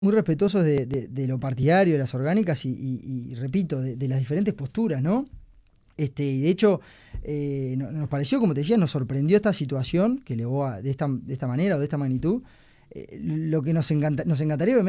muy respetuosos de lo partidario, de las orgánicas y repito, de las diferentes posturas, ¿no? Y de hecho, nos pareció, como te decía, nos sorprendió esta situación que elevó de esta manera o de esta magnitud. Lo que nos encantaría, obviamente,